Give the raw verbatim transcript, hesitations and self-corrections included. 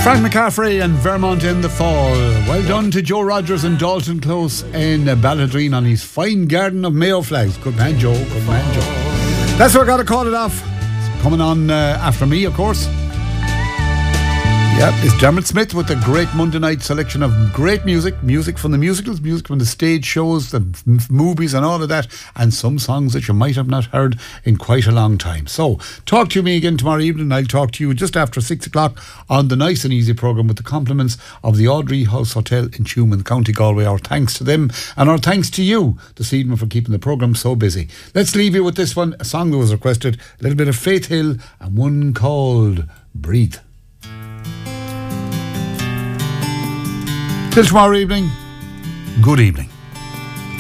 Frank McCaffrey and Vermont in the Fall. Well done to Joe Rogers and Dalton Close in Balladreen on his fine garden of Mayo flags. Good man, Joe. Good man, Joe. That's where I got to call it off. It's coming on uh, after me, of course. Yep, it's Dermot Smith with a great Monday night selection of great music. Music from the musicals, music from the stage shows, the f- movies and all of that. And some songs that you might have not heard in quite a long time. So, talk to me again tomorrow evening. I'll talk to you just after six o'clock on the Nice and Easy programme with the compliments of the Audrey House Hotel in Tumen, County Galway. Our thanks to them and our thanks to you this evening for keeping the programme so busy. Let's leave you with this one, a song that was requested, a little bit of Faith Hill and one called Breathe. Till tomorrow evening, good evening.